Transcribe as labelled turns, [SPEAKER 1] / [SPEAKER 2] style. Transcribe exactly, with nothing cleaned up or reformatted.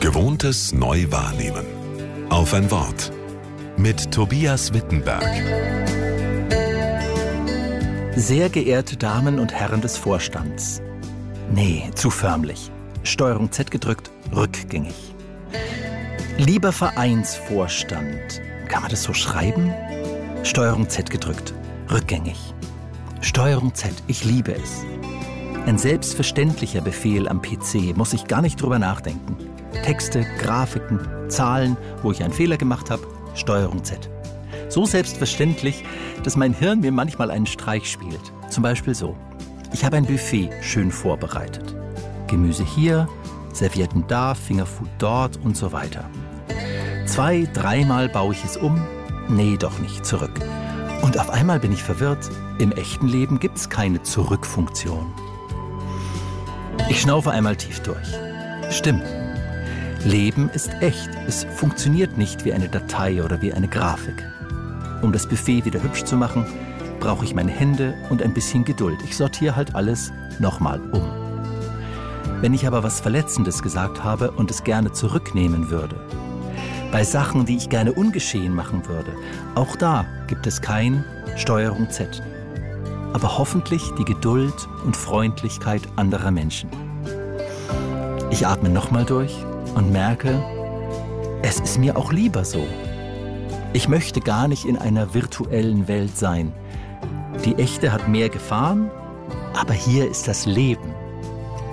[SPEAKER 1] Gewohntes neu wahrnehmen. Auf ein Wort. Mit Tobias Wittenberg.
[SPEAKER 2] Sehr geehrte Damen und Herren des Vorstands. Nee, zu förmlich. Steuerung Z gedrückt, rückgängig. Lieber Vereinsvorstand. Kann man das so schreiben? Steuerung Z gedrückt, rückgängig. Steuerung Z, ich liebe es. Ein selbstverständlicher Befehl am P C, muss ich gar nicht drüber nachdenken. Texte, Grafiken, Zahlen, wo ich einen Fehler gemacht habe, Steuerung Z. So selbstverständlich, dass mein Hirn mir manchmal einen Streich spielt. Zum Beispiel so. Ich habe ein Buffet schön vorbereitet. Gemüse hier, Servietten da, Fingerfood dort und so weiter. Zwei, dreimal baue ich es um. Nee, doch nicht, zurück. Und auf einmal bin ich verwirrt. Im echten Leben gibt es keine Zurückfunktion. Ich schnaufe einmal tief durch. Stimmt. Leben ist echt. Es funktioniert nicht wie eine Datei oder wie eine Grafik. Um das Buffet wieder hübsch zu machen, brauche ich meine Hände und ein bisschen Geduld. Ich sortiere halt alles nochmal um. Wenn ich aber was Verletzendes gesagt habe und es gerne zurücknehmen würde, bei Sachen, die ich gerne ungeschehen machen würde, auch da gibt es kein Steuerung Z. Aber hoffentlich die Geduld und Freundlichkeit anderer Menschen. Ich atme nochmal durch und merke, es ist mir auch lieber so. Ich möchte gar nicht in einer virtuellen Welt sein. Die echte hat mehr Gefahren, aber hier ist das Leben.